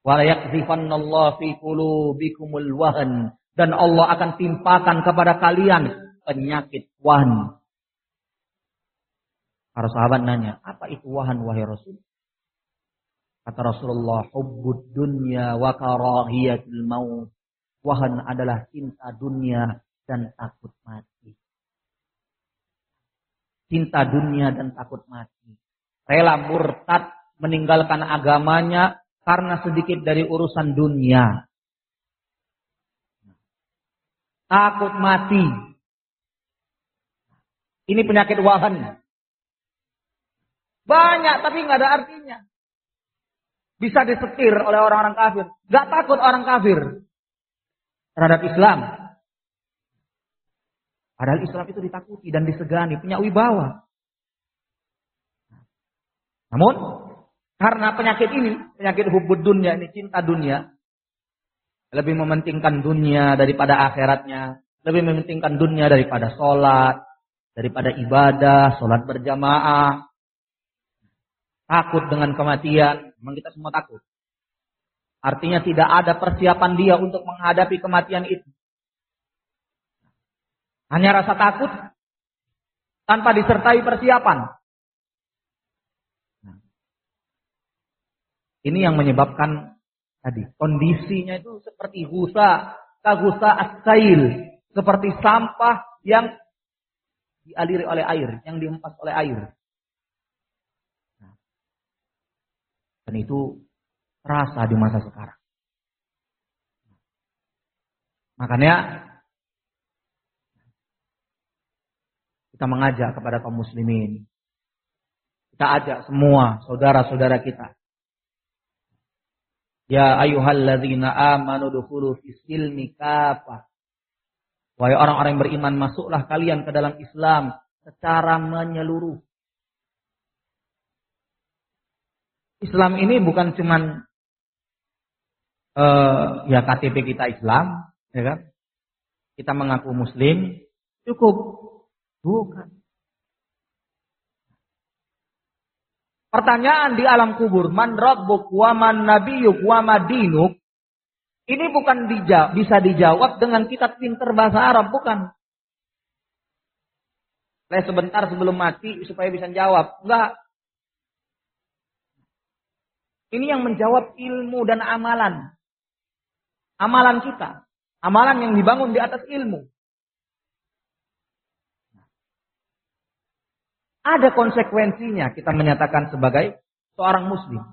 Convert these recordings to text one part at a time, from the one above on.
Wa la yakzifannallahu fi qulubikumul wahn, dan Allah akan timpakan kepada kalian penyakit wahan. Para sahabat nanya, apa itu wahan wahai Rasul? Kata Rasulullah, hubbud dunya wa karahiyatul maut. Wahan adalah cinta dunia dan takut mati. Cinta dunia dan takut mati. Rela murtad meninggalkan agamanya karena sedikit dari urusan dunia. Takut mati. Ini penyakit wahan. Banyak tapi nggak ada artinya. Bisa disetir oleh orang-orang kafir. Nggak takut orang kafir terhadap Islam. Padahal Islam itu ditakuti dan disegani, punya wibawa. Namun karena penyakit ini, penyakit hubbud dunya ini, cinta dunia, lebih mementingkan dunia daripada akhiratnya, lebih mementingkan dunia daripada sholat, daripada ibadah, sholat berjamaah. Takut dengan kematian, memang kita semua takut. Artinya tidak ada persiapan dia untuk menghadapi kematian itu. Hanya rasa takut tanpa disertai persiapan. Ini yang menyebabkan tadi kondisinya itu seperti kagusa as-sail, seperti sampah yang dialiri oleh air, yang dihempas oleh air. Dan itu terasa di masa sekarang. Makanya kita mengajak kepada kaum muslimin. Kita ajak semua saudara-saudara kita. Ya ayyuhalladzina amanu dukhulu fis silmi kafah. Wahai orang-orang yang beriman, masuklah kalian ke dalam Islam secara menyeluruh. Islam ini bukan cuman ya KTP kita Islam, ya kan? Kita mengaku muslim, cukup. Bukan. Pertanyaan di alam kubur, man rabbuk wa man nabiyyuk wa ma dinuk, ini bukan bisa dijawab dengan kitab pinter bahasa Arab, bukan. Saya sebentar sebelum mati supaya bisa jawab. Enggak. Ini yang menjawab ilmu dan amalan. Amalan kita. Amalan yang dibangun di atas ilmu. Ada konsekuensinya kita menyatakan sebagai seorang muslim.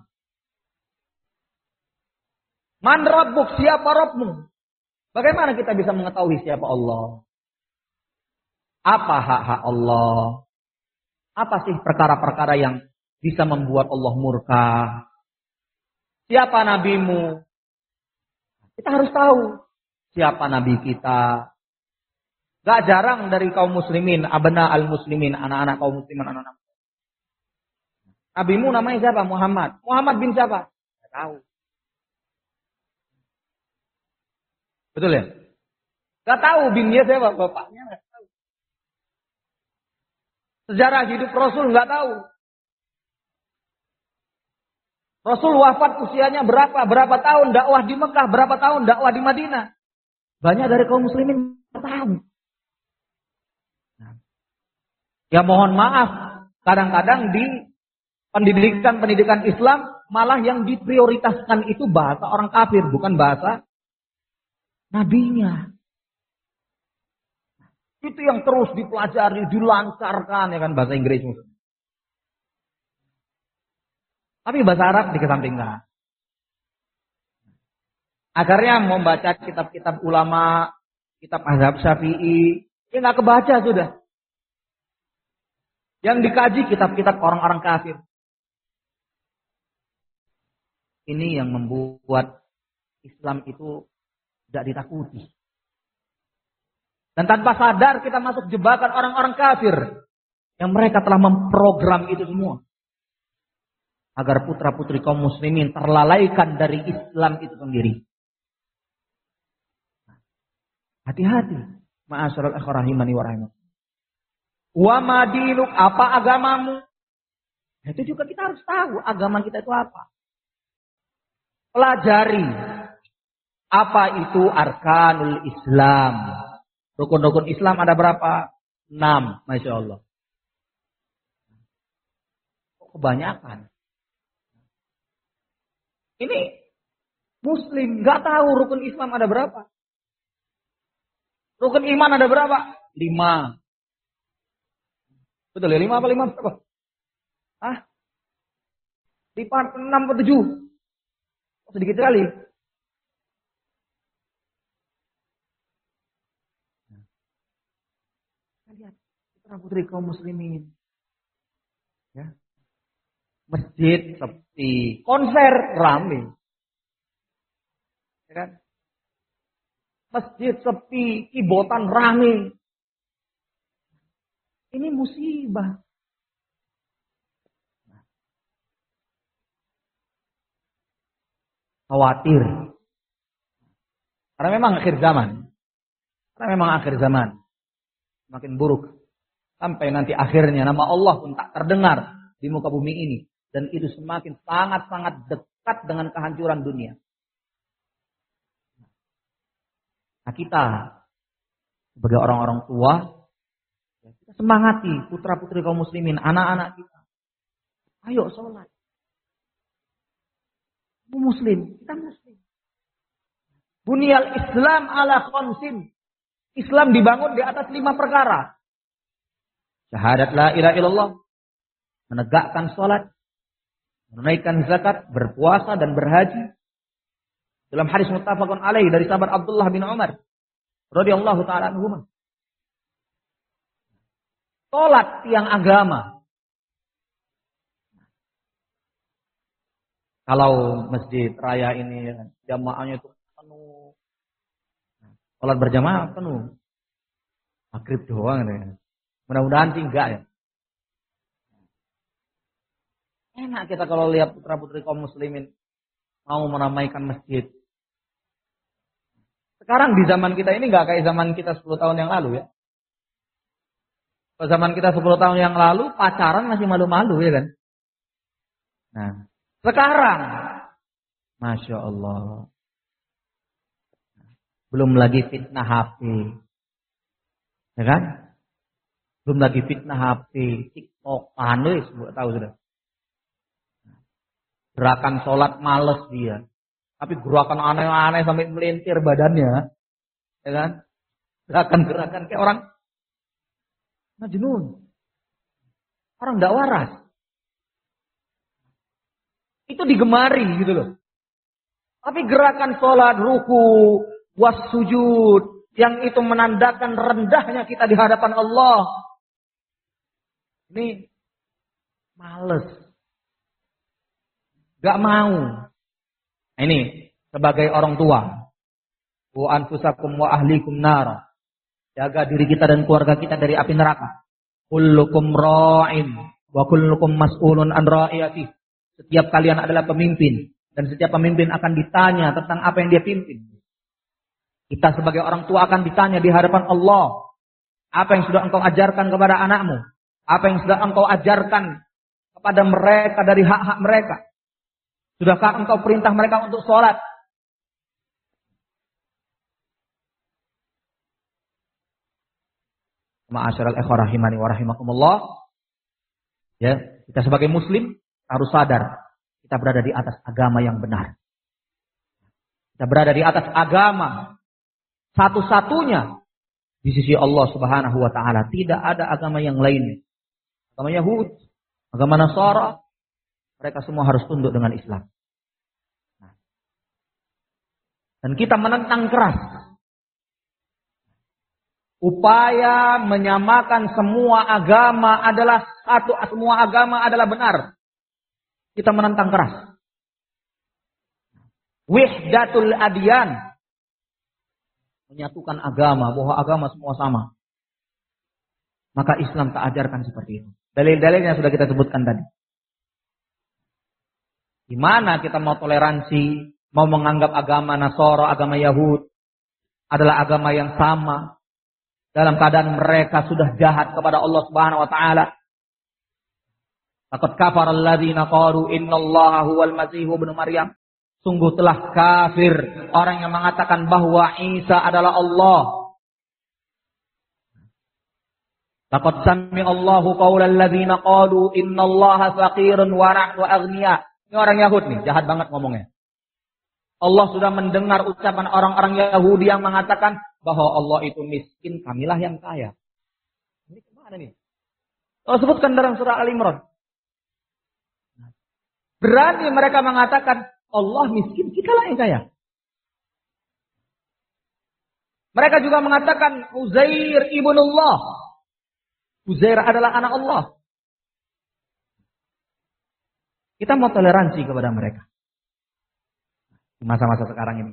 Man rabbuk, siapa Rabbmu? Bagaimana kita bisa mengetahui siapa Allah? Apa hak-hak Allah? Apa sih perkara-perkara yang bisa membuat Allah murka? Siapa nabimu? Kita harus tahu siapa nabi kita. Gak jarang dari kaum muslimin, abna al-muslimin, anak-anak kaum muslimin, anak-anak. Nabimu namanya siapa? Muhammad. Muhammad bin siapa? Gak tahu. Betul ya? Gak tahu bin dia siapa? Bapaknya gak tahu. Sejarah hidup Rasul gak tahu. Rasul wafat usianya berapa? Berapa tahun dakwah di Mekah? Berapa tahun dakwah di Madinah? Banyak dari kaum muslimin gak tahu. Ya mohon maaf, kadang-kadang di pendidikan Islam malah yang diprioritaskan itu bahasa orang kafir, bukan bahasa nabinya. Itu yang terus dipelajari, dilancarkan, ya kan, bahasa Inggris. Tapi bahasa Arab dikesampingkan. Akhirnya membaca kitab-kitab ulama, kitab mazhab Syafi'i, ya nggak kebaca sudah. Yang dikaji kitab-kitab orang-orang kafir. Ini yang membuat Islam itu tidak ditakuti. Dan tanpa sadar kita masuk jebakan orang-orang kafir. Yang mereka telah memprogram itu semua. Agar putra-putri kaum muslimin terlalaikan dari Islam itu sendiri. Hati-hati. Ma'asyiral ikhwah rahimani wa rahimakumullah. Wa madinuk, apa agamamu? Itu juga kita harus tahu agama kita itu apa. Pelajari apa itu arkanul Islam. Rukun-rukun Islam ada berapa? 6, Masya Allah. Kebanyakan. Ini Muslim nggak tahu rukun Islam ada berapa. Rukun iman ada berapa? 5. Betul ya? 5 apa 5 berapa? Hah? 6 atau 7? Sedikit sekali. Lihat, putra putri kaum muslimin. Ya. Masjid sepi, konser rame. Ya kan? Masjid sepi, kibotan rame. Ini musibah. Khawatir. Karena memang akhir zaman. Makin buruk. Sampai nanti akhirnya nama Allah pun tak terdengar di muka bumi ini. Dan itu semakin sangat-sangat dekat dengan kehancuran dunia. Nah kita sebagai orang-orang tua, kita semangati putra-putri kaum muslimin, anak-anak kita. Ayo sholat. Muslim, kita muslim. Bunyal Islam ala khamsin. Islam dibangun di atas 5 perkara. Syahadat la ilaha illallah, menegakkan sholat, menunaikan zakat, berpuasa dan berhaji. Dalam hadis muttafaqun alaih dari sahabat Abdullah bin Umar radhiyallahu taala anhuma. Sholat tiang agama. Kalau masjid raya ini jamaahnya itu penuh. Sholat berjamaah penuh. Maghrib doang ya. Mudah-mudahan sih enggak ya. Enak kita kalau lihat putra-putri kaum muslimin mau meramaikan masjid. Sekarang di zaman kita ini enggak kayak zaman kita 10 tahun yang lalu ya. Kalau zaman kita 10 tahun yang lalu pacaran masih malu-malu ya kan. Nah, sekarang Masya Allah. Belum lagi fitnah HP. Ya kan? Belum lagi fitnah HP, TikTok, semua tahu sudah. Gerakan sholat males dia. Tapi gerakan aneh-aneh sampai melintir badannya. Ya kan? Gerakan-gerakan kayak orang majnun. Orang tidak waras. Itu digemari gitu loh. Tapi gerakan sholat, ruku, was-sujud, yang itu menandakan rendahnya kita di hadapan Allah. Ini males. Gak mau. Nah, ini sebagai orang tua. Wa anfusakum wa ahlikum nar. Jaga diri kita dan keluarga kita dari api neraka. Kullukum ra'in wa kullukum mas'ulun an ra'iyati. Setiap kalian adalah pemimpin dan setiap pemimpin akan ditanya tentang apa yang dia pimpin. Kita sebagai orang tua akan ditanya di hadapan Allah. Apa yang sudah engkau ajarkan kepada anakmu? Apa yang sudah engkau ajarkan kepada mereka dari hak-hak mereka? Sudahkah engkau perintah mereka untuk sholat? Ma'asyiral ikhwah rahimani wa rahimakumullah. Ya, kita sebagai muslim harus sadar kita berada di atas agama yang benar. Kita berada di atas agama satu-satunya di sisi Allah Subhanahu wa taala. Tidak ada agama yang lain. Agama Yahudi, agama Nasara, mereka semua harus tunduk dengan Islam. Dan kita menentang keras upaya menyamakan semua agama adalah satu, semua agama adalah benar. Kita menentang keras. Wihdatul adyan, menyatukan agama, bahwa agama semua sama. Maka Islam tak ajarkan seperti itu. Dalil-dalilnya sudah kita sebutkan tadi. Di mana kita mau toleransi, mau menganggap agama Nasara, agama Yahud adalah agama yang sama, dalam keadaan mereka sudah jahat kepada Allah Subhanahu wa taala. Laqad kafara alladziina qalu innallaha huwal masiih ibnu Maryam. Sungguh telah kafir orang yang mengatakan bahwa Isa adalah Allah. Laqad sami'allahu qaulal ladzina qalu innallaha faqirun wa nahnu aghnia. Ini orang Yahudi nih, jahat banget ngomongnya. Allah sudah mendengar ucapan orang-orang Yahudi yang mengatakan bahwa Allah itu miskin, kamilah yang kaya. Ini kemana nih? Allah sebutkan dalam surah Al-Imran. Berani mereka mengatakan Allah miskin, kitalah yang kaya. Mereka juga mengatakan Uzair ibnullah. Uzair adalah anak Allah. Kita mau toleransi kepada mereka. Di masa-masa sekarang ini.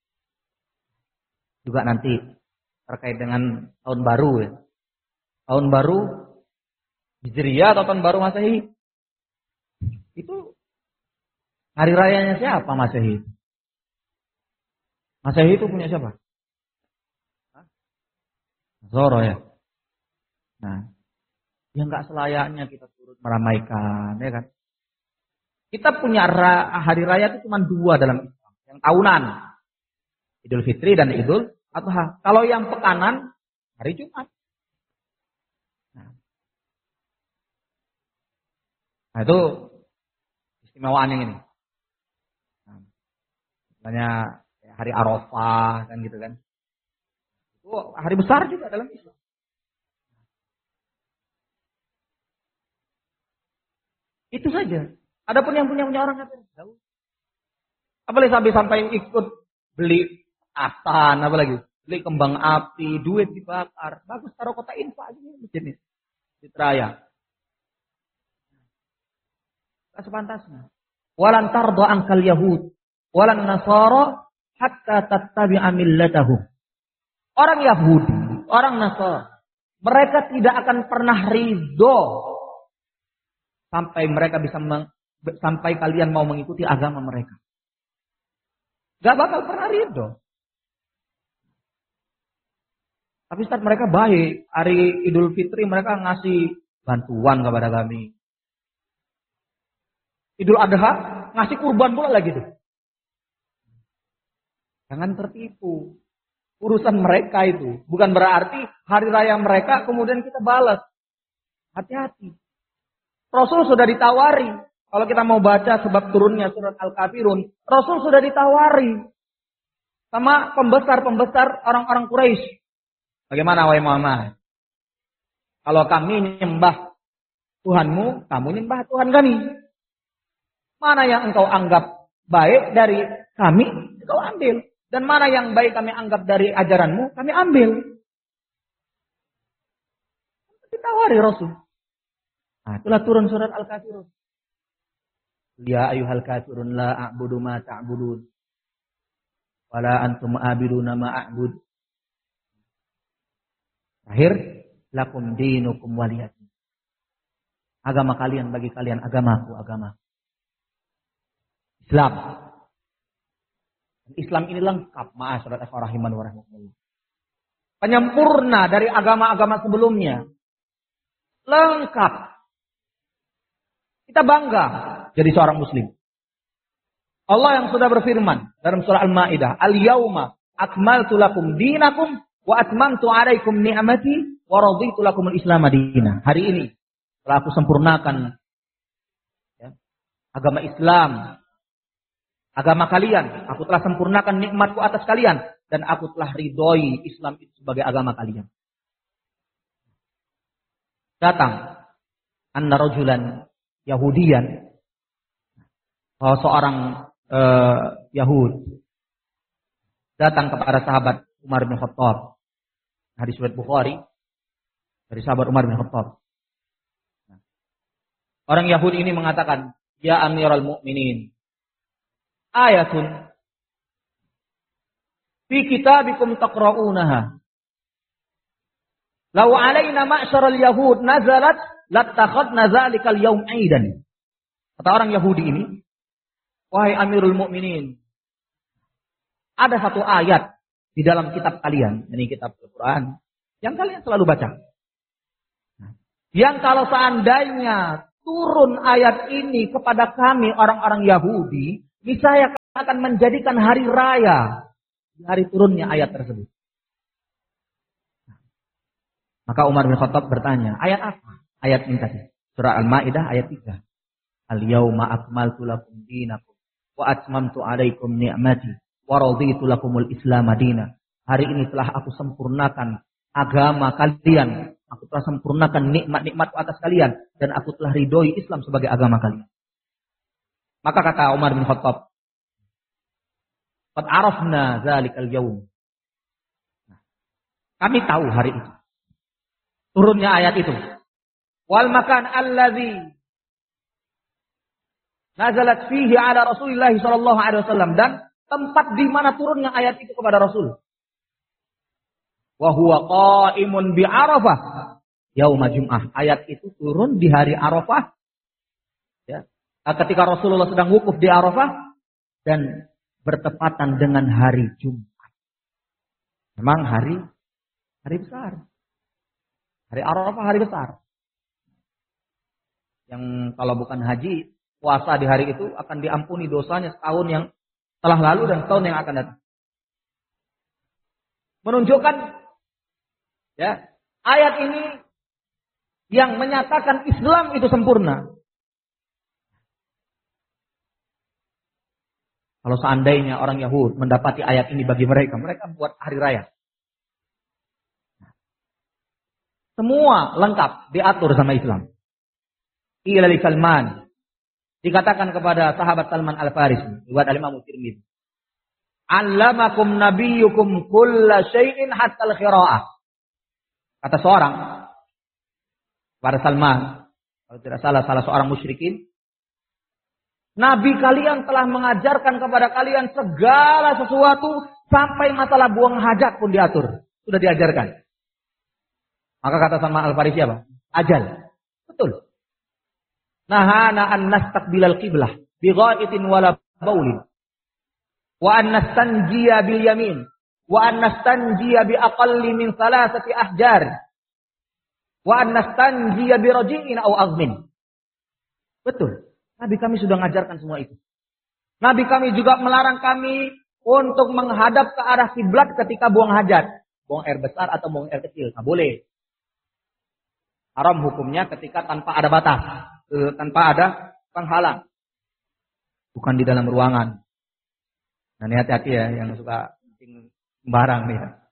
Juga nanti terkait dengan tahun baru ya. Tahun baru Hijriah atau tahun baru Masehi. Itu hari rayanya siapa Masehi? Masehi itu punya siapa? Zoro ya. Nah, ya nggak selayaknya kita turut meramaikan, ya kan? Kita punya hari raya itu cuma 2 dalam Islam, yang tahunan, Idul Fitri dan Idul Adha. Kalau yang pekanan, hari Jumat. Nah itu istimewaan yang ini. Nah, misalnya hari Arafah kan gitu kan. Itu hari besar juga dalam Islam. Itu saja. Adapun yang punya orang kafir tahu. Apalagi sampai ikut beli asan, apalagi beli kembang api, duit dibakar. Bagus taruh kota infak aja masjid ini. Di Raya. Tak sepantasnya. Walan tarda angkal yahud, walan nasara hatta tattabi'a millatahum. Orang Yahudi, orang Nasara, mereka tidak akan pernah ridho sampai mereka bisa sampai kalian mau mengikuti agama mereka. Gak bakal pernah ridho. Tapi saat mereka baik, hari Idul Fitri mereka ngasih bantuan kepada kami. Idul Adha ngasih kurban pula lagi tuh. Jangan tertipu. Urusan mereka itu. Bukan berarti hari raya mereka kemudian kita balas. Hati-hati. Rasul sudah ditawari. Kalau kita mau baca sebab turunnya surat Al-Kafirun. Rasul sudah ditawari. Sama pembesar-pembesar orang-orang Quraisy. Bagaimana wahai Muhammad? Kalau kami nyembah Tuhanmu, kamu nyembah Tuhan kami. Mana yang engkau anggap baik dari kami, engkau ambil. Dan mana yang baik kami anggap dari ajaranmu, kami ambil. Ditawari Rasul. Nah, itulah turun surat Al-Kafirun. Ya ayyuhal kafirun la a'budu ma ta'budun. Wala antum a'biduna ma a'bud. Akhir, lakum dinukum waliyadin. Agama kalian bagi kalian, agamaku, agama. Islam. Islam ini lengkap, ma'asyiral rahiman wa rahimakumullah. Penyempurna dari agama-agama sebelumnya. Lengkap. Kita bangga jadi seorang muslim. Allah yang sudah berfirman dalam surah Al-Maidah, "Al-yauma akmaltu lakum dinakum wa atmamtu 'alaikum ni'mati wa raditu lakumul Islam madina." Hari ini telah aku sempurnakan ya, agama Islam. Agama kalian, aku telah sempurnakan nikmatku atas kalian. Dan aku telah ridhoi Islam itu sebagai agama kalian. Datang anna rajulan Yahudian. Bahwa seorang Yahud. Datang kepada sahabat Umar bin Khattab. Hadis riwayat Bukhari. Dari sahabat Umar bin Khattab. Orang Yahudi ini mengatakan, "Ya Amirul Mukminin. Ayatun fi kitabikum taqra'unaha. Law 'alaina ma'syaral yahud nazalat lattakhadna dzalikal yaum 'aidan." Kata orang Yahudi ini, "Wahai Amirul Mukminin, ada satu ayat di dalam kitab kalian, ini kitab Al-Qur'an, yang kalian selalu baca. Yang kalau seandainya turun ayat ini kepada kami orang-orang Yahudi, niscaya akan menjadikan hari raya di hari turunnya ayat tersebut. Maka Umar bin Khattab bertanya, ayat apa? Ayat ini tadi. Surah Al-Maidah ayat 3. Al-yauma akmaltu lakum dinakum wa atmamtu alaikum ni'mati wa raditu lakumul Islam madina. Hari ini telah aku sempurnakan agama kalian. Aku telah sempurnakan nikmat-nikmat atas kalian dan aku telah ridhoi Islam sebagai agama kalian. Maka kata Umar bin Khattab, "Qad arafna dzalikal yaum." Kami tahu hari itu. Turunnya ayat itu. Wal makan alladzi nazalat fihi ala Rasulillah sallallahu alaihi wasallam, dan tempat di mana turunnya ayat itu kepada Rasul. Wa huwa qa'imun bi Arafah yaum Jum'ah. Ayat itu turun di hari Arafah. Ya. Ketika Rasulullah sedang wukuf di Arafah dan bertepatan dengan hari Jumat. Memang hari besar. Hari Arafah hari besar. Yang kalau bukan haji, puasa di hari itu akan diampuni dosanya setahun yang telah lalu dan setahun yang akan datang. Menunjukkan ya, ayat ini yang menyatakan Islam itu sempurna. Kalau seandainya orang Yahudi mendapati ayat ini bagi mereka, mereka buat hari raya. Semua lengkap diatur sama Islam. Ila li Salman. Dikatakan kepada sahabat Salman Al-Farisi, riwayat Imam Tirmidzi. Allamakum nabiyyukum kulla syai'in hatta al-qira'ah. Kata seorang pada Salman, kalau tidak salah seorang musyrikin, Nabi kalian telah mengajarkan kepada kalian segala sesuatu sampai masalah buang hajat pun diatur, sudah diajarkan. Maka kata Salman Al-Farisi apa? Ajal. Betul. Nahana an nastaqbilal qiblah bi ghaitin wala baulin. Wa an nastanjiya bil yamin. Wa an nastanjiya bi aqalli min thalathati ahjar. Wa an nastanjiya bi raji'in aw azmin. Betul. Nabi kami sudah mengajarkan semua itu. Nabi kami juga melarang kami untuk menghadap ke arah kiblat ketika buang hajat. Buang air besar atau buang air kecil. Nah, boleh. Haram hukumnya ketika tanpa ada batas. Tanpa ada penghalang. Bukan di dalam ruangan. Nah, ini hati-hati ya yang suka kencing sembarang nih.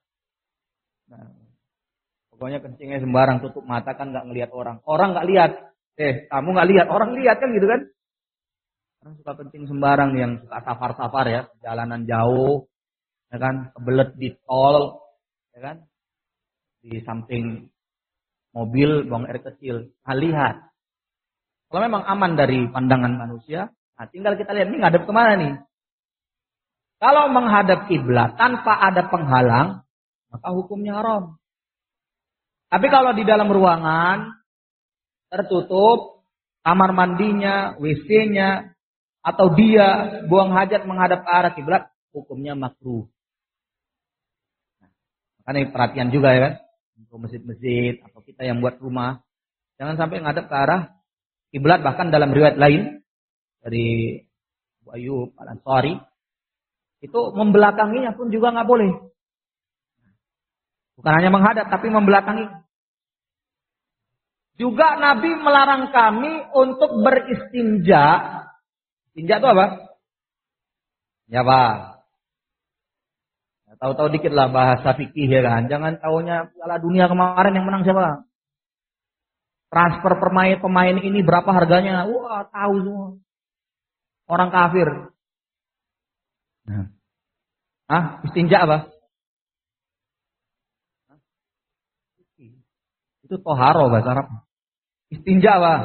Nah, pokoknya kencingnya sembarang, tutup mata kan nggak ngelihat orang. Orang nggak lihat. Kamu nggak lihat, orang lihat kan gitu kan? Orang suka kencing sembarang nih, yang suka safar-safar ya, jalanan jauh, ya kan, kebelet di tol, ya kan, di samping mobil buang air kecil. Nah, lihat. Kalau memang aman dari pandangan manusia, nah tinggal kita lihat ini ngadep kemana nih. Kalau menghadap kiblat tanpa ada penghalang, maka hukumnya haram. Tapi kalau di dalam ruangan tertutup, kamar mandinya, WC-nya, atau dia buang hajat menghadap ke arah kiblat, hukumnya makruh. Nah, makanya perhatian juga ya kan, untuk masjid-masjid atau kita yang buat rumah, jangan sampai menghadap ke arah kiblat. Bahkan dalam riwayat lain dari Abu Ayyub Al-Ansari, itu membelakanginya pun juga nggak boleh. Bukan hanya menghadap, tapi membelakangi. Juga Nabi melarang kami untuk beristinja. Istinja itu apa? Ya Pak. Tahu-tahu dikit lah bahasa fikih ya kan. Jangan taunya Piala Dunia kemarin yang menang siapa? Transfer pemain ini berapa harganya? Wah, tahu semua. Orang kafir. Nah. Istinja apa? Itu toharo bahasa Arab. Istinja apa?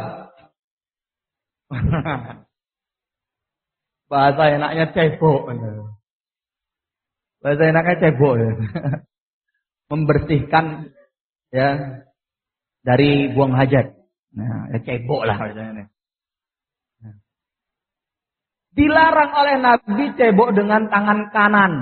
Bahasa enaknya cebok. Bahasa enaknya cebok ya. Membersihkan ya dari buang hajat. Nah, ya cebok lah bahasanya. Nah. Dilarang oleh Nabi cebok dengan tangan kanan.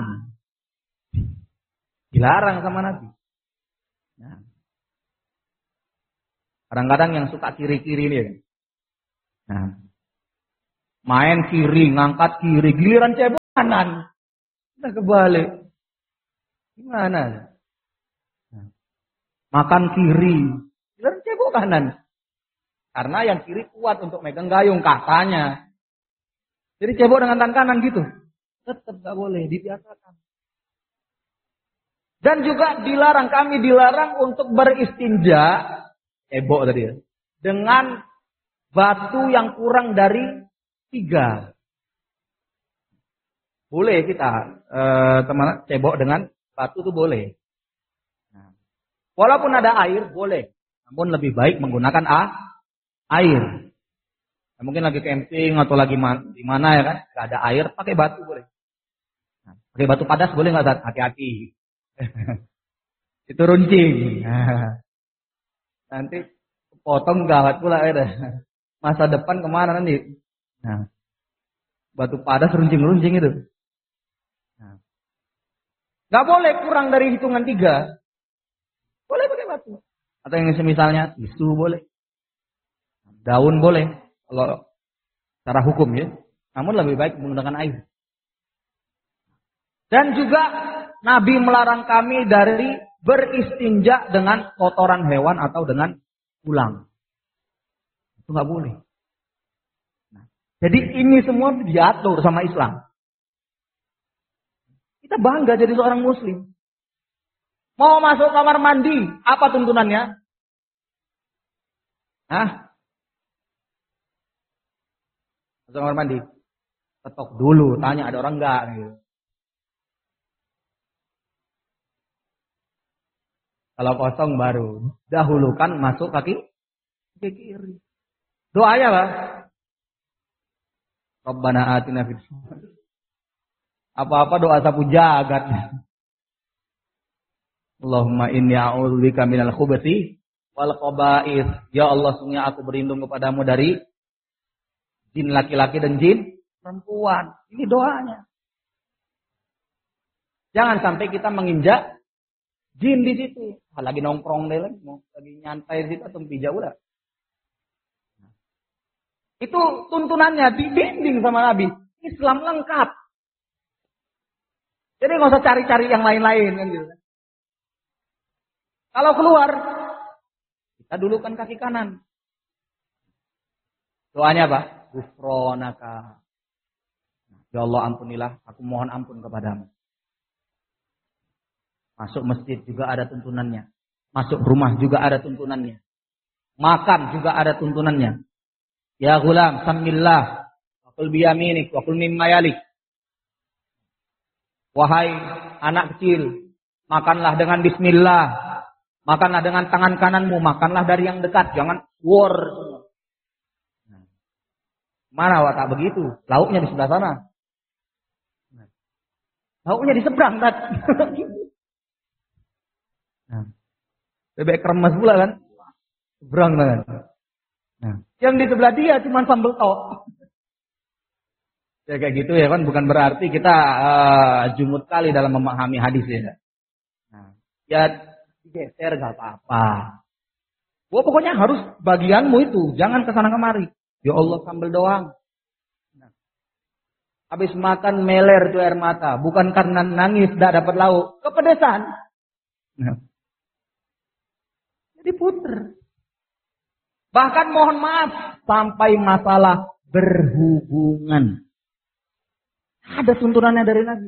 Dilarang sama Nabi. Nah. Kadang-kadang yang suka kiri-kiri ini. Nah. Main kiri, ngangkat kiri, giliran cebok kanan. Kita kebalik. Gimana? Makan kiri. Giliran cebok kanan. Karena yang kiri kuat untuk megang gayung katanya. Jadi cebok dengan tangan kanan gitu. Tetap gak boleh, dibiasakan. Dan juga kami dilarang untuk beristinja, cebok tadi ya, dengan batu yang kurang dari 3. Boleh kita, teman cebok dengan batu itu boleh. Nah, walaupun ada air, boleh. Namun lebih baik menggunakan air. Nah, mungkin lagi camping atau lagi di mana ya kan, nggak ada air, pakai batu boleh. Nah, pakai batu padas boleh nggak? Hati-hati. Itu runcing. Nah, nanti potong gawat pula ya. Masa depan kemana nanti? Nah, batu padas runcing-runcing itu. Nah, nggak boleh kurang dari hitungan 3. Boleh pakai batu. Atau yang misalnya tisu boleh. Daun boleh. Kalau secara hukum ya. Namun lebih baik menggunakan air. Dan juga Nabi melarang kami dari beristinja dengan kotoran hewan atau dengan tulang. Itu nggak boleh. Nah, jadi ini semua diatur sama Islam. Kita bangga jadi seorang Muslim. Mau masuk kamar mandi, apa tuntunannya? Masuk kamar mandi, ketok dulu, tanya ada orang nggak? Gitu. Kalau kosong baru dahulukan masuk kaki kiri. Doanya apa? Rabbana atina fid dunya. Apa-apa doa sapu jagat. Allahumma inni a'udzubika minal khubuthi wal khaba'ith. Ya Allah, sungguh aku berlindung kepadamu dari jin laki-laki dan jin perempuan. Ini doanya. Jangan sampai kita menginjak jin di situ. Lagi nongkrong deh lagi, lagi nyantai di situ atau pijak udah. Itu tuntunannya dibimbing sama Nabi. Islam lengkap. Jadi nggak usah cari-cari yang lain-lain kan gitu. Kalau keluar, kita dulukan kaki kanan. Doanya apa? Ghufronaka. Ya Allah, ampunilah, aku mohon ampun kepadamu. Masuk masjid juga ada tuntunannya. Masuk rumah juga ada tuntunannya. Makan juga ada tuntunannya. Ya ghulam, samillah. Wa kul biyaminik, wa kul mimma yalik. Wahai anak kecil, makanlah dengan bismillah. Makanlah dengan tangan kananmu. Makanlah dari yang dekat. Jangan war. Mana watak begitu? Lauknya di sebelah sana. Lauknya di seberang. Nah, bebek kremes pula kan, seberang kan. Nah, yang di sebelah dia cuma sambal tok. Ya kayak gitu ya kan, bukan berarti kita jumut kali dalam memahami hadis ya. Nah, ya digeser gak apa-apa. Pokoknya harus bagianmu itu, jangan kesana kemari. Ya Allah, sambal doang. Nah, habis makan meler tuh air mata, bukan karena nangis tidak dapat lauk, kepedesan. Nah, jadi puter. Bahkan mohon maaf sampai masalah berhubungan. Ada tuntunannya dari Nabi.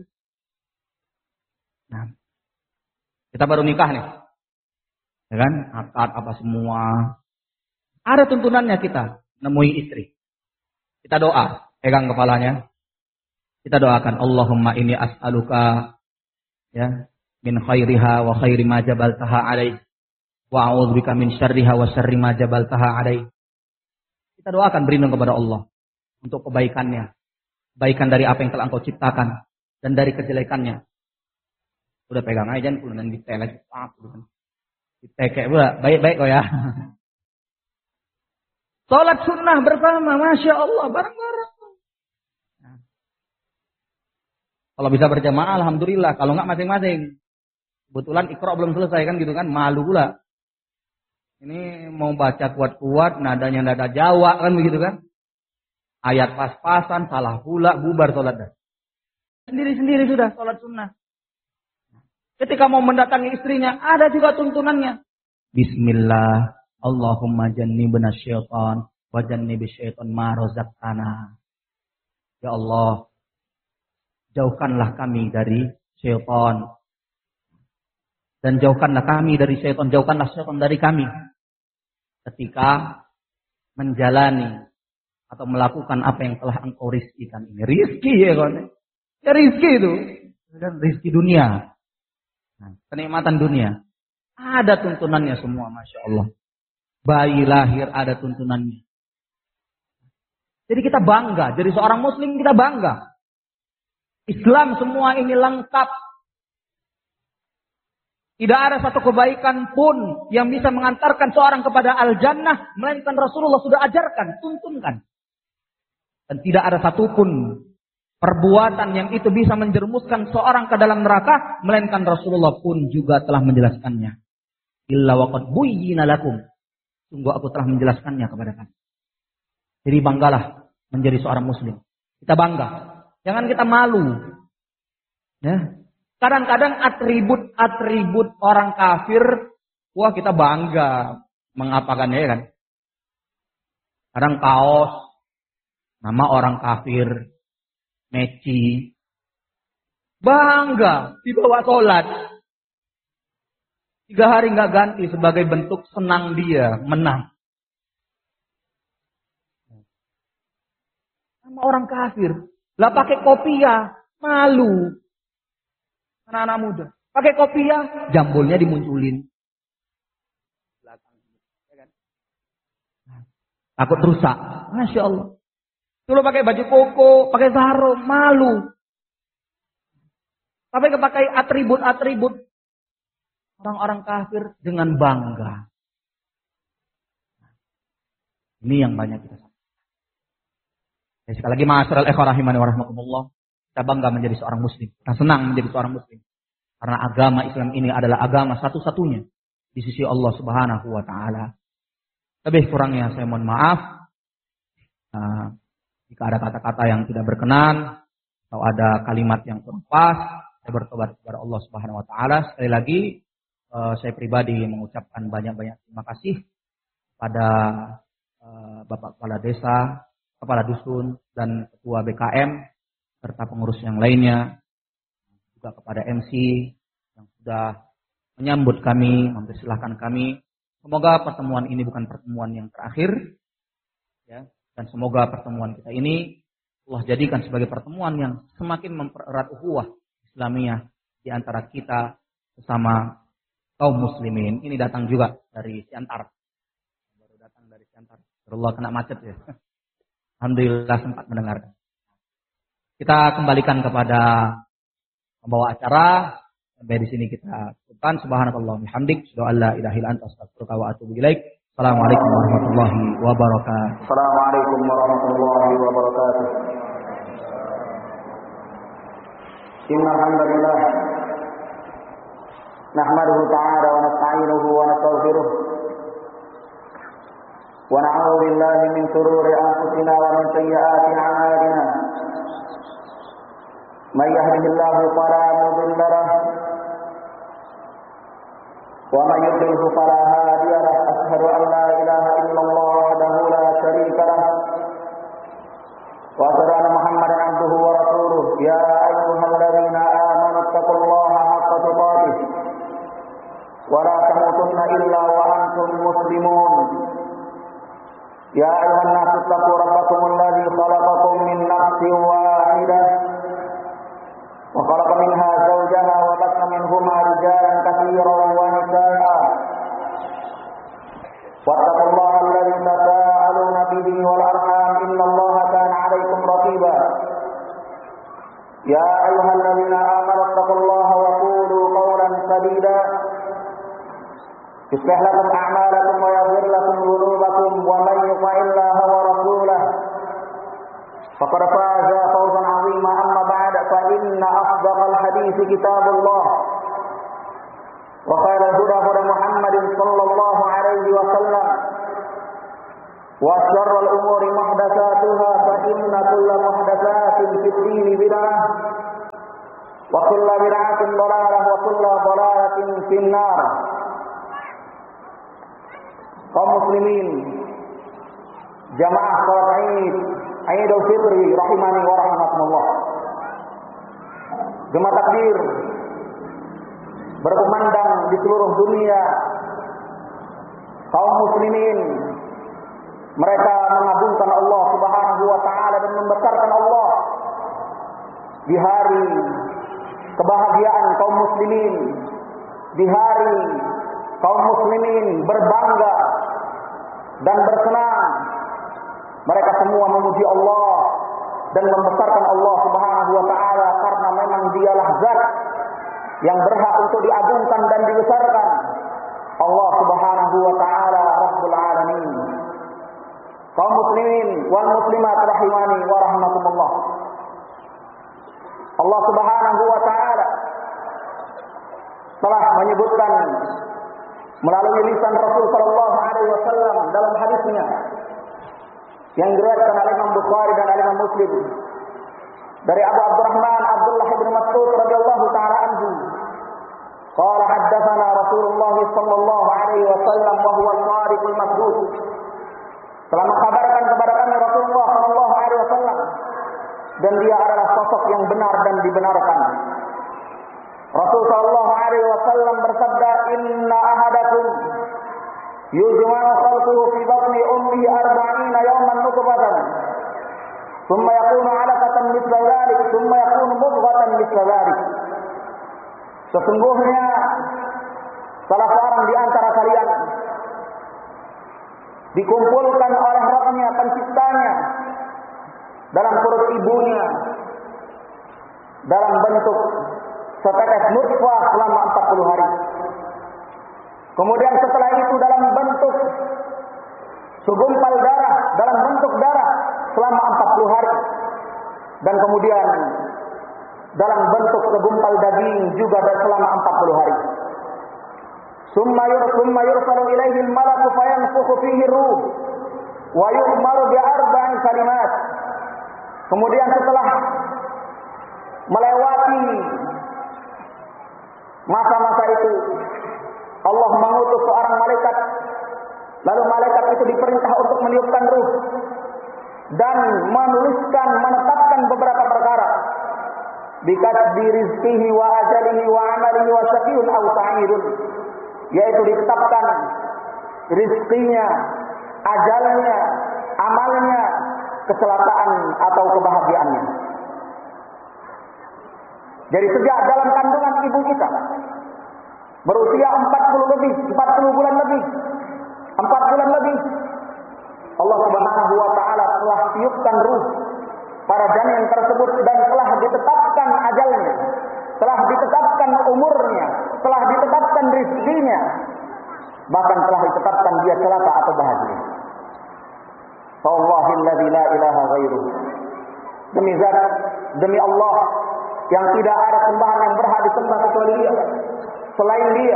Nah, kita baru nikah nih. Ya kan? Akad apa semua. Ada tuntunannya kita nemui istri. Kita doa, pegang kepalanya. Kita doakan, Allahumma inni as'aluka ya min khairiha wa khairi ma jabaltaha alaih. Wa a'udzubika min syarriha wa syarri ma jabaltaha alaih. Kita doakan berlindung kepada Allah untuk kebaikannya. Kebaikan dari apa yang telah engkau ciptakan dan dari kejelekannya. Udah pegang aja jangan kemudian ditelek ditekek pula. Baik-baik kok ya. Salat sunnah bersama, Masya Allah, bareng-bareng. Nah. Kalau bisa berjamaah, alhamdulillah. Kalau enggak masing-masing. Kebetulan Iqra belum selesai kan gitu kan, malu pula. Ini mau baca kuat-kuat, nadanya nada Jawa kan begitu kan. Ayat pas-pasan, salah pula, bubar sholat dah. Sendiri-sendiri sudah sholat sunnah. Ketika mau mendatangi istrinya, ada juga tuntunannya. Bismillah, Allahumma jannibna syaitan, wa jannibi syaitan ma razaqtana. Ya Allah, jauhkanlah kami dari syaitan. Dan jauhkanlah kami dari syaitan, jauhkanlah syaitan dari kami. Ketika menjalani atau melakukan apa yang telah engkau rizkikan ini. Rizki ya kawan. Ya rizki itu. Dan rizki dunia. Nah, kenikmatan dunia. Ada tuntunannya semua, Masya Allah. Bayi lahir ada tuntunannya. Jadi kita bangga. Jadi seorang muslim kita bangga. Islam semua ini lengkap. Tidak ada satu kebaikan pun yang bisa mengantarkan seorang kepada al-jannah. Melainkan Rasulullah sudah ajarkan, tuntunkan. Dan tidak ada satupun perbuatan yang itu bisa menjerumuskan seorang ke dalam neraka. Melainkan Rasulullah pun juga telah menjelaskannya. Illa waqad buyyina lakum. Sungguh aku telah menjelaskannya kepada kamu. Jadi banggalah menjadi seorang muslim. Kita bangga. Jangan kita malu. Ya. Kadang-kadang atribut orang kafir, wah kita bangga mengapakannya ya kan. Kadang kaos, nama orang kafir, meci, bangga dibawa sholat. 3 hari nggak ganti sebagai bentuk senang dia menang. Nama orang kafir, lah pakai kopiah, malu. Anak-anak muda. Pakai kopiah, jambulnya dimunculin. Takut rusak. Masya Allah. Dulu pakai baju koko, pakai sarung, malu. Tapi pakai atribut-atribut orang-orang kafir dengan bangga. Ini yang banyak kita sampaikan. Sekali lagi, ma'asyiral ikhwah rahimani wa rahmakumullah. Kita bangga menjadi seorang muslim. Kita senang menjadi seorang muslim. Karena agama Islam ini adalah agama satu-satunya di sisi Allah Subhanahu wa ta'ala. Lebih kurangnya saya mohon maaf. Jika ada kata-kata yang tidak berkenan atau ada kalimat yang kurang pas, saya bertobat kepada Allah Subhanahu wa ta'ala. Sekali lagi saya pribadi mengucapkan banyak-banyak terima kasih pada Bapak Kepala Desa, Kepala Dusun, dan Ketua BKM serta pengurus yang lainnya, juga kepada MC yang sudah menyambut kami, mempersilahkan kami. Semoga pertemuan ini bukan pertemuan yang terakhir, ya, dan semoga pertemuan kita ini Allah jadikan sebagai pertemuan yang semakin mempererat ukhuwah Islamiyah di antara kita sesama kaum muslimin. Ini datang juga dari Siantar, baru datang dari Siantar. Allah kena macet ya. Alhamdulillah sempat mendengarkan. Kita kembalikan kepada pembawa acara. Sampai di sini kita cukupkan. Subhanakallah bihamdik. Asyhadu an la ilaha illa anta astaghfiruka wa atubu ilaik. Assalamualaikum warahmatullahi wabarakatuh. Assalamualaikum warahmatullahi wabarakatuh. Innal hamdalillah nahmaduhu ta'ala wa nasta'inuhu wa nastaghfiruh. Wa na'udzu billahi min shururi anfusina wa min sayyiati a'malina. من يهده الله فلا مضل له ومن يضلل فلا هادي له أشهد أن لا إله إلا الله وحده لا شريك له وأشهد أن محمدا عبده ورسوله يا أيها الذين آمنوا اتقوا الله حق تقاته ولا تموتن إلا وأنتم مسلمون يا أيها الناس اتقوا ربكم الذي خلقكم من نفس واحدة وخلق منها زوجها وبث منهما رجالا كثيرا ونساء واتقوا الله الذي تساءلون به والأرحام إن الله كان عليكم رقيبا يا أيها الذين آمنوا اتقوا الله وقولوا قولا سديدا يصلح لكم أعمالكم ويغفر لكم ذنوبكم ومن يطع الله ورسوله فقد فاز فوزا عظيما. أما بعد فإن أصدق الحديث كتاب الله وخير الهدى هدى محمد صلى الله عليه وسلم وشر الأمور محدثاتها فإن كل محدثات في الدين بدعة wa kullu bid'atin dhalalah wa kullu dhalalatin finnar. Kaum muslimin, jamaah salat Idul Fitri rahimani wa rahimakumullah. Gema takbir berkumandang di seluruh dunia. Kaum muslimin, mereka mengagungkan Allah Subhanahu wa taala dan membesarkan Allah di hari kebahagiaan kaum muslimin, di hari kaum muslimin berbangga dan bersenang. Mereka semua memuji Allah dan membesarkan Allah Subhanahu wa taala karena memang Dialah zat yang berhak untuk diagungkan dan dibesarkan. Allah Subhanahu wa taala Rabbul Alamin. Kaum muslimin wal muslimat rahimani wa rahmakumullah. Allah Subhanahu wa taala telah menyebutkan melalui lisan Rasul sallallahu alaihi wasallam dalam hadisnya yang diriwayatkan oleh Imam Bukhari dan Imam Muslim dari Abu Abdurrahman Abdullah bin Mas'ud radhiyallahu taala anhu. Qala haddatsana Rasulullah sallallahu alaihi wasallam wa huwa al-shadiqul masduq. Telah mengkabarkan kepada kami Rasulullah sallallahu alaihi wasallam dan dia adalah sosok yang benar dan dibenarkan. Rasul sallallahu alaihi wasallam bersabda, "Inna ahadakum yujma'u khalquhu fi batni ummihi 40 yawman nutfatan, thumma yakunu 'alaqatan mithla dhalik, thumma yakunu mudghatan mithla dhalik." Sesungguhnya salah seorang di antara kalian dikumpulkan oleh Rabb-Nya, Penciptanya, dalam perut ibunya dalam bentuk setetes nutfah selama 40 hari. Kemudian setelah itu dalam bentuk segumpal darah, dalam bentuk darah selama 40 hari. Dan kemudian dalam bentuk segumpal daging juga selama 40 hari. Summa yursalu ilaihi al-malaku fayanfukhu fihi ruh wa yu'maru bi arba'i kalimat. Kemudian setelah melewati masa-masa itu, Allah mengutus seorang malaikat. Lalu malaikat itu diperintah untuk meniupkan ruh dan menuliskan, menetapkan beberapa perkara. Bikatbi rizqihi wa ajalihi wa amalihi wa syaqiyun aw sa'idun. Yaitu ditetapkan rizkinya, ajalnya, amalnya, keselakaan atau kebahagiaannya. Jadi sejak dalam kandungan ibu kita berusia 40 bulan lebih, 4 bulan lebih, Allah Subhanahu wa taala telah tiupkan ruh pada janin tersebut dan telah ditetapkan ajalnya, telah ditetapkan umurnya, telah ditetapkan rizkinya, bahkan telah ditetapkan dia celaka atau bahagia. Wallahilladzi la ilaha ghairuh. Demi zat, demi Allah yang tidak ada sembahan yang berhak disembah kecuali Dia, selain Dia.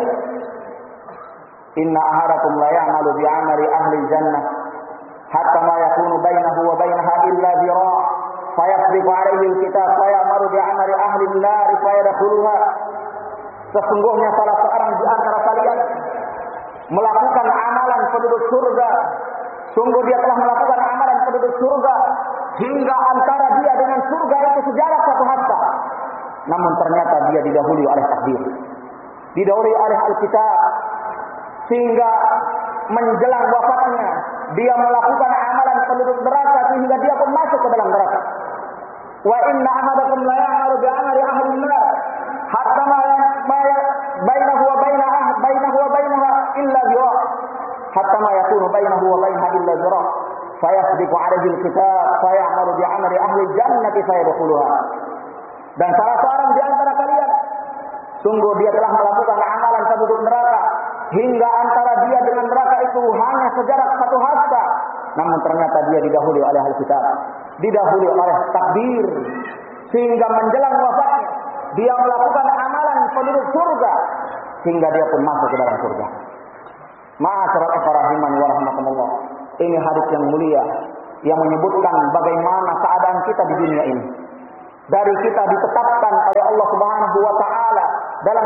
Inna ahadakum la ya'malu bi 'amali ahli jannah hatta ma yakunu bainahu wa bainaha illa dhira' fayasbiqu 'alaihi al-kitab fa ya'malu bi 'amali ahli an-nar fayadkhuluha. Sesungguhnya salah seorang di antara kalian melakukan amalan penduduk surga. Sungguh dia telah melakukan amalan penduduk surga hingga antara dia dengan surga itu sejarak satu hasta. Namun ternyata dia didahului oleh takdir, didahului oleh Alkitab, sehingga menjelang wafatnya dia melakukan amalan penduduk neraka sehingga dia pun masuk ke dalam neraka. Wa inna ahadakum la ya'malu bi 'amali ahli an-nar hatta ma bainahu wa bainaha illa zira' hatta ma yakunu bainahu wa bainaha illa zira' fayasbiqu 'alaihi al-kitab fay'amalu bi 'amali ahli jannati fayadkhuluha. Dan salah seorang di antara kalian sungguh dia telah melakukan amalan penduduk neraka hingga antara dia dengan neraka itu hanya sejarak satu hasta. Namun ternyata dia didahului oleh Alkitab, didahului oleh takdir, sehingga menjelang wafatnya dia melakukan amalan penduduk surga sehingga dia pun masuk ke dalam surga. Ma'asyiral ikhwani wa rahmatullah. Ini hadis yang mulia yang menyebutkan bagaimana keadaan kita di dunia ini. Dari kita ditetapkan oleh Allah Subhanahu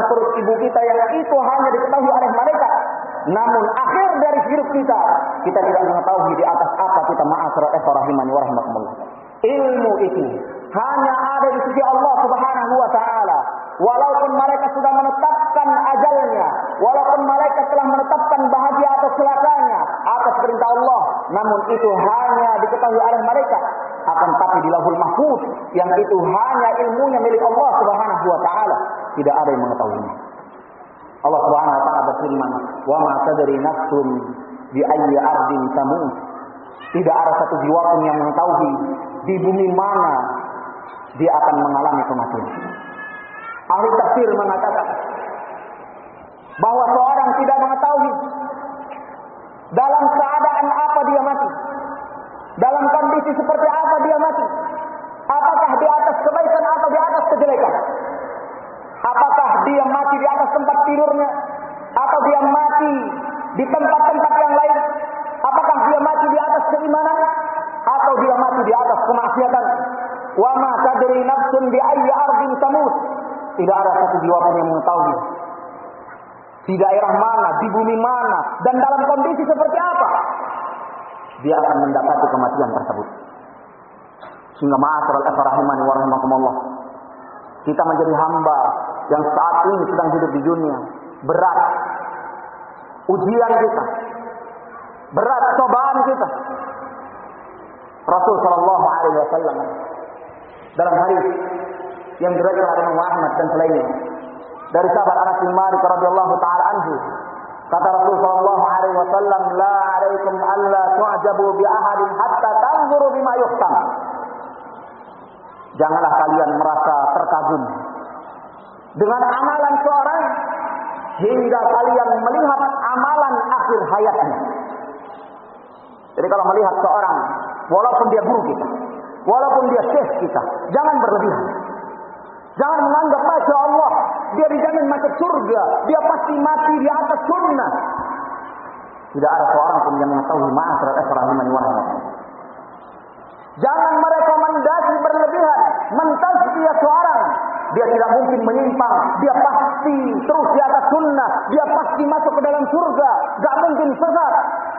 perut ibu kita yang itu hanya diketahui oleh malaikat. Namun akhir dari hidup kita tidak mengetahui di atas apa kita ma'asyiral ikhwah rahimani wa rahimakumullah. Ilmu itu hanya ada di sisi Allah Subhanahu wa taala. Walaupun mereka sudah menetapkan ajalnya, walaupun mereka telah menetapkan bahagia atau celakanya atas perintah Allah, namun itu hanya diketahui oleh mereka. Akan tapi di Lauhul Mahfuz yang itu hanya ilmunya milik Allah Subhanahu wa taala, tidak ada yang mengetahuinya. Allah Subhanahu wa taala berfirman, "Wa ma tadri nafsun bi ayyi ardin tamut." Tidak ada satu jiwa pun yang mengetahui di bumi mana dia akan mengalami kematian. Ahli tafsir mengatakan bahwa seorang tidak mengetahui dalam keadaan apa dia mati, dalam kondisi seperti apa dia mati, apakah di atas kebaikan atau di atas kejelekan, apakah dia mati di atas tempat tidurnya atau dia mati di tempat-tempat yang lain, apakah dia mati di atas keimanan atau dia mati di atas kemaksiatan. Wa ma tadri nafsun bi ayyi ardin tamut. Tidak ada satu jiwa pun yang mengetahui di daerah mana, di bumi mana, dan dalam kondisi seperti apa dia akan mendapati kematian tersebut. Sehingga ma'asyiral ikhwah rahimani wa rahimakumullah, kita menjadi hamba yang saat ini sedang hidup di dunia. Berat ujian kita, berat cobaan kita. Rasul sallallahu alaihi wasallam dalam hadis yang diriwayatkan oleh Imam Ahmad dan selainnya dari sahabat Anas bin Malik radhiyallahu taala anhu, kata Rasul sallallahu alaihi wasallam, "La 'alaikum alla tu'jabu bi ahadin hatta tanzuru bima yuhtam." Janganlah kalian merasa terkagum dengan amalan seorang hingga kalian melihat amalan akhir hayatnya. Jadi kalau melihat seorang, walaupun dia guru kita, walaupun dia syekh kita, jangan berlebihan. Jangan menganggap Masya Allah dia dijamin masuk surga, dia pasti mati di atas sunnah. Tidak ada seorang pun yang mengetahui ma'asyiral ikhwah rahimani wa rahimakumullah. Jangan merekomendasi berlebihan, mentazkiyah seorang. Dia tidak mungkin menyimpang, dia pasti terus di atas sunnah, dia pasti masuk ke dalam surga, gak mungkin sesat.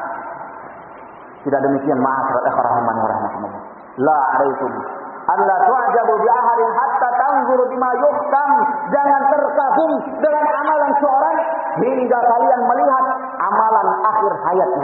Tidak demikian ma'asyiral ikhwah rahimani wa rahimakumullah. La 'alaikum alla tu'jabu bi ahadin hatta tanzuru bima yuhtam. Jangan terkagum dengan amalan seorang hingga kalian melihat amalan akhir hayatnya.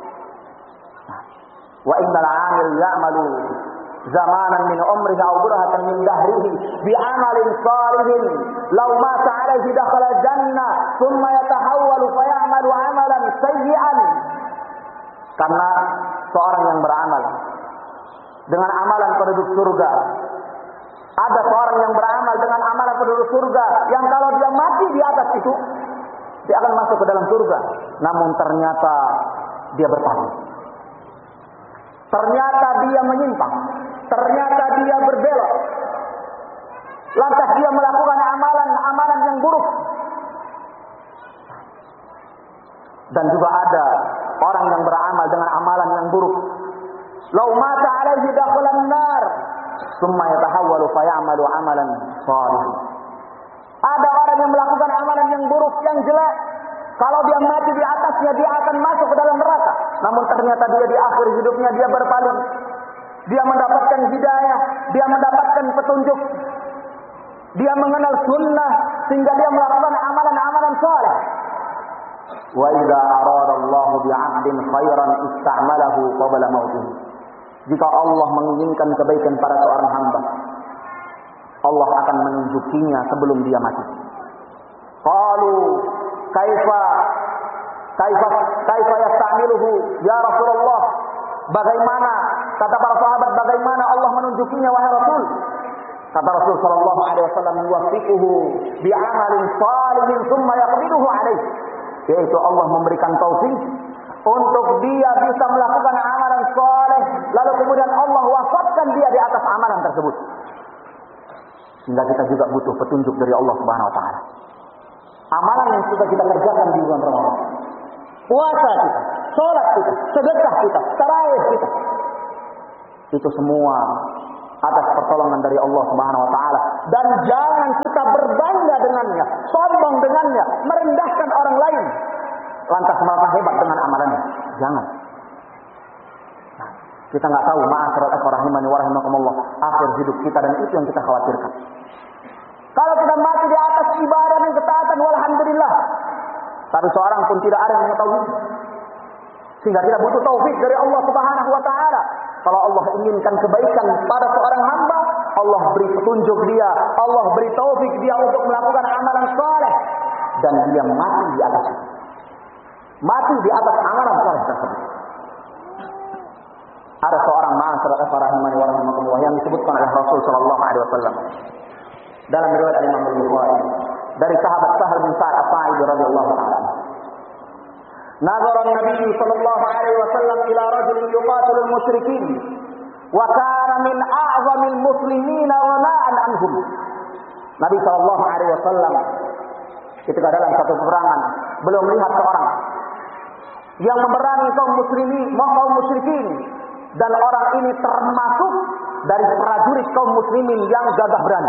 Wa innal 'amil ya'malu zamanan min umrihi aw burhatan min dahrihi bi 'amalin salihin law mata 'alaihi dakhala jannah thumma yatahawwalu fa ya'malu 'amalan sayyi'an. Karena seorang yang beramal dengan amalan penduduk surga, ada seorang yang beramal dengan amalan penduduk surga yang kalau dia mati di atas itu dia akan masuk ke dalam surga, namun ternyata dia berpaling, ternyata dia menyimpang, ternyata dia berbelok, lantas dia melakukan amalan-amalan yang buruk. Dan juga ada orang yang beramal dengan amalan yang buruk, law mata 'alaihi dakhalan nar thumma yatahawwalu fa ya'malu 'amalan shalih. Ada orang yang melakukan amalan yang buruk, yang jelek, kalau dia mati di atasnya dia akan masuk ke dalam neraka, namun ternyata dia di akhir hidupnya dia berpaling, dia mendapatkan hidayah, dia mendapatkan petunjuk, dia mengenal sunnah sehingga dia melakukan amalan-amalan saleh. Wa idza aradallahu bi'abdin khairan ista'malahu qabla mautih. Jika Allah menginginkan kebaikan pada seorang hamba, Allah akan menunjukinya sebelum dia mati. Qalu kaifa yasta'miluhu ya Rasulullah? Bagaimana, kata para sahabat, bagaimana Allah menunjukinya wahai Rasul? Kata Rasul sallallahu alaihi wasallam, yuwaffiquhu bi'amalin salihin thumma yaqbiduhu alaihi. Yaitu Allah memberikan taufik untuk dia bisa melakukan amalan soleh, lalu kemudian Allah wafatkan dia di atas amalan tersebut. Sehingga kita juga butuh petunjuk dari Allah Subhanahu wa taala. Amalan yang sudah kita kerjakan di bulan Ramadan, puasa kita, salat kita, sedekah kita, tarawih kita, itu semua atas pertolongan dari Allah Subhanahu wa taala, dan jangan kita berbangga dengannya, sombong merendahkan orang lain, lantas merasa hebat dengan amalannya. Jangan. Nah, kita nggak tahu ma'asyiral ikhwah rahimani wa rahimakumullah, akhir hidup kita, dan itu yang kita khawatirkan. Kalau kita mati di atas ibadah dan ketaatan, walhamdulillah. Tapi seorang pun tidak ada yang mengetahui. Sehingga tidak butuh taufik dari Allah Subhanahu wa taala. Kalau Allah inginkan kebaikan pada seorang hamba, Allah beri petunjuk dia, Allah beri taufik dia untuk melakukan amalan saleh, dan dia mati di atas itu. Mati di atas amalan saleh tersebut. Ada seorang ma'asyiral ikhwah rahimani wa rahimakumullah yang disebutkan oleh Rasul sallallahu alaihi wasallam dalam riwayat Imam Bukhari dari sahabat Sahal bin Sa'ad As-Sa'idi radhiyallahu ta'ala. Nazara Nabi sallallahu alaihi wasallam ila rajulin yuqatilu al-musyrikin wa kana min a'zamil muslimin wa ma'an anhum. Nabi sallallahu alaihi wasallam ketika dalam satu peperangan beliau melihat seorang yang memerangi kaum musyrikin, dan orang ini termasuk dari prajurit kaum muslimin yang gagah berani.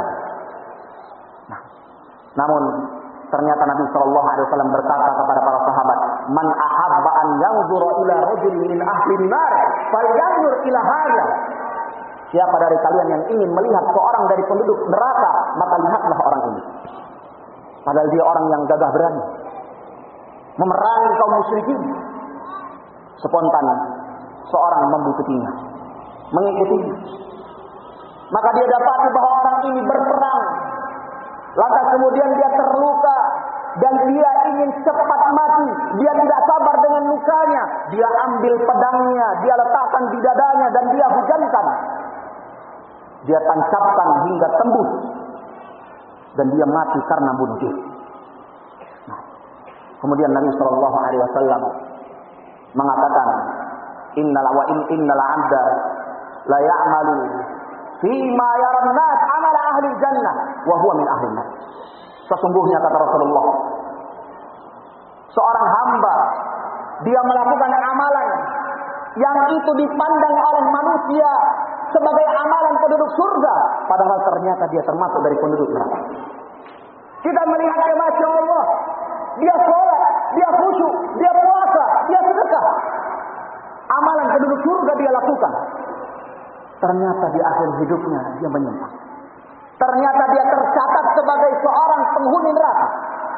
Namun ternyata Nabi Shallallahu Alaihi Wasallam berkata kepada para sahabat, "Man ahabba an yanzura ila rajulin min ahli nar, falyanzur ila hadza." Siapa dari kalian yang ingin melihat seorang dari penduduk neraka, maka lihatlah orang ini. Padahal dia orang yang gagah berani, memerangi kaum musyrikin. Spontan seorang membuktinya, mengikutinya. Maka dia dapati bahwa orang ini berperang. Lantas kemudian dia terluka dan dia ingin cepat mati. Dia tidak sabar dengan lukanya. Dia ambil pedangnya, dia letakkan di dadanya dan dia hujankan. Dia tancapkan hingga tembus dan dia mati karena bunuh diri. Nah, kemudian Nabi Shallallahu Alaihi Wasallam mengatakan, innal 'abda la ya'malu fima yaran nas amala ahli jannah wa huwa min ahli nar. Sesungguhnya kata Rasulullah, seorang hamba dia melakukan amalan yang itu dipandang oleh manusia sebagai amalan penduduk surga, padahal ternyata dia termasuk dari penduduk neraka. Kita melihatnya, masya Allah, dia sholat, dia khusyuk, dia puasa, dia sedekah, amalan penduduk surga dia lakukan. Ternyata di akhir hidupnya dia menyimpang. Ternyata dia tercatat sebagai seorang penghuni neraka.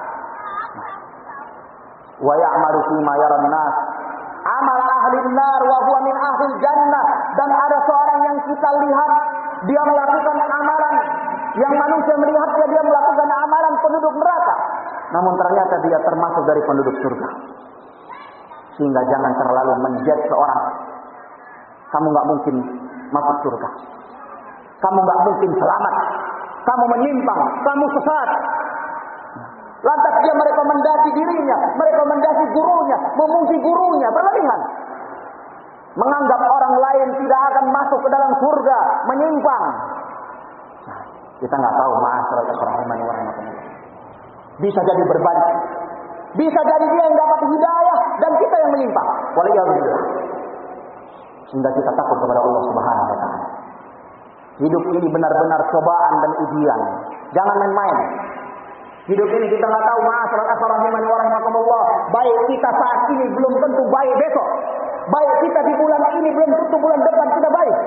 Wa ya'malu fima yaran nas amal ahli nar wa huwa min ahli jannah. Dan ada seorang yang kita lihat dia melakukan amalan yang manusia melihatnya dia melakukan amalan penduduk neraka, namun ternyata dia termasuk dari penduduk surga. Sehingga jangan terlalu menjudge seorang. Kamu nggak mungkin masuk surga, kamu nggak mungkin selamat, kamu menyimpang, kamu sesat. Lantas dia merekomendasi dirinya, merekomendasi gurunya, memuji gurunya, berlebihan. Menganggap orang lain tidak akan masuk ke dalam surga, menyimpang. Nah, kita nggak tahu, ma'asyiral ikhwah rahimani wa rahimakumullah. Bisa jadi berbalik. Bisa jadi dia yang dapat hidayah dan kita yang menyimpang. Waliyahulillah. Sehingga kita takut kepada Allah Subhanahu wa taala. Hidup ini benar-benar cobaan dan ujian. Jangan main-main. Hidup ini kita nggak tahu, ma'asyiral ikhwah rahimani wa rahimakumullah. Baik kita saat ini belum tentu baik besok. Baik kita di bulan ini belum tentu bulan depan kita baik.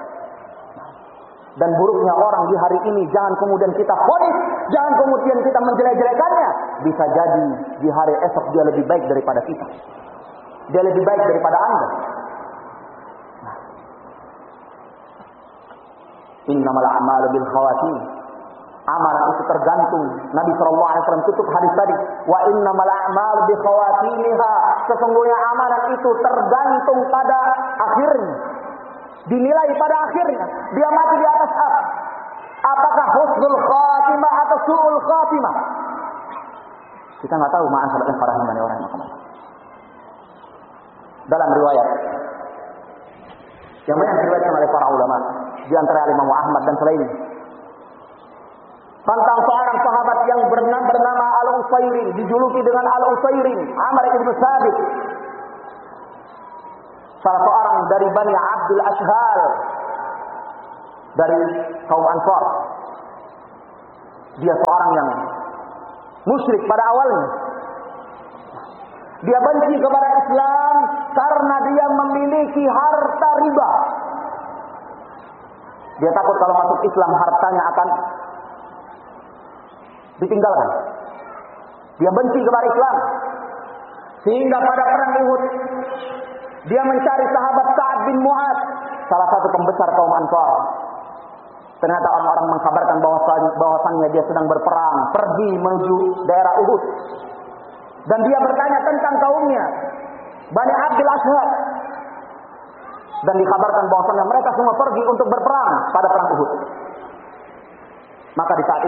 Dan buruknya orang di hari ini jangan kemudian kita vonis, jangan kemudian kita menjelek-jelekannya. Bisa jadi di hari esok dia lebih baik daripada kita. Dia lebih baik daripada Anda. Innamal a'malu bil khawatim. Amalan itu tergantung. Nabi SAW tutup hadis tadi. Wa innamal a'malu bi khawatimiha. Sesungguhnya amalan itu tergantung pada akhirnya. Dinilai pada akhirnya. Dia mati di atas apa? Apakah husnul khatimah atau su'ul khatimah? Kita nggak tahu, ma'asyiral ikhwah rahimani wa rahimakumullah. Dalam riwayat yang banyak diriwayatkan oleh para ulama, di antara Imam Ahmad dan selainnya, tentang seorang sahabat yang bernama Al-Usairin, dijuluki dengan Al-Usairin, Amr ibn Sabit, salah seorang dari Bani Abdul Ashhal, dari kaum Ansar. Dia seorang yang musyrik pada awalnya. Dia benci kepada Islam karena dia memiliki harta riba. Dia takut kalau masuk Islam hartanya akan ditinggalkan. Dia benci kepada Islam. Sehingga pada perang Uhud dia mencari sahabat Sa'ad bin Mu'adz, salah satu pembesar kaum Ansar. Ternyata orang-orang mengkabarkan bahwasannya dia sedang berperang, pergi menuju daerah Uhud. Dan dia bertanya tentang kaumnya, Bani Abdul Ashhab. Dan dikabarkan bahwasannya mereka semua pergi untuk berperang pada perang Uhud. Maka di saat itu